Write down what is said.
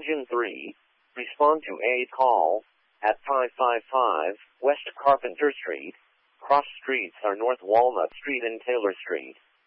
Engine 3, respond to a call at 555 West Carpenter Street. Cross streets are North Walnut Street and Taylor Street.